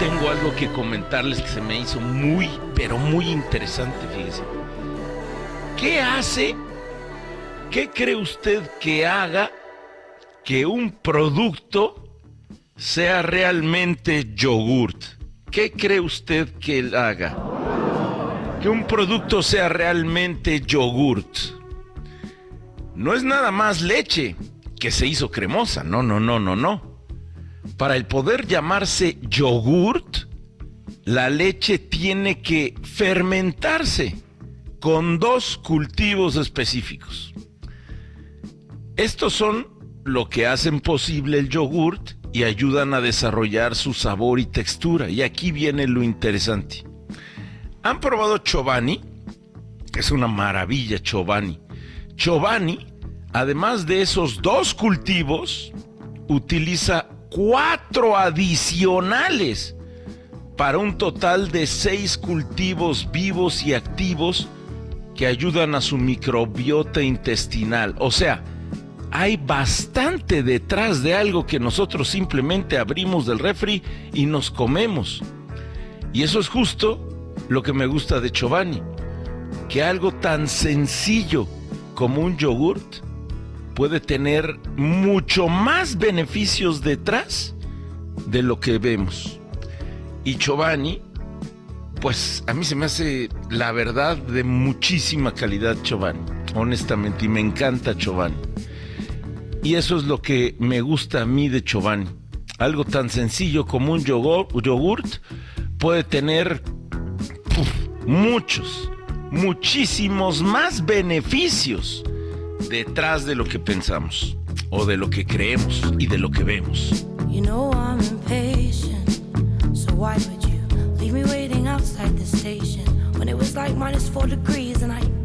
tengo algo que comentarles que se me hizo muy, pero muy interesante, fíjese. ¿Qué cree usted que haga que un producto sea realmente yogurt? ¿Qué cree usted que haga que un producto sea realmente yogurt? No es nada más leche que se hizo cremosa, no. Para el poder llamarse yogurt, la leche tiene que fermentarse con 2 cultivos específicos. Estos son lo que hacen posible el yogurt y ayudan a desarrollar su sabor y textura. Y aquí viene lo interesante. ¿Han probado Chobani? Es una maravilla Chobani. Chobani, además de esos 2 cultivos, utiliza 4 adicionales para un total de 6 cultivos vivos y activos que ayudan a su microbiota intestinal. O sea, hay bastante detrás de algo que nosotros simplemente abrimos del refri y nos comemos. Y eso es justo lo que me gusta de Chobani, que algo tan sencillo como un yogurt puede tener mucho más beneficios detrás de lo que vemos. Y Chobani, pues a mí se me hace, la verdad, de muchísima calidad Chobani, honestamente, y me encanta Chobani. Y eso es lo que me gusta a mí de Chobani. Algo tan sencillo como un yogurt puede tener muchísimos más beneficios detrás de lo que pensamos, o de lo que creemos y de lo que vemos. You know I'm impatient, so why would you leave me waiting outside the station when it was like -4 degrees and I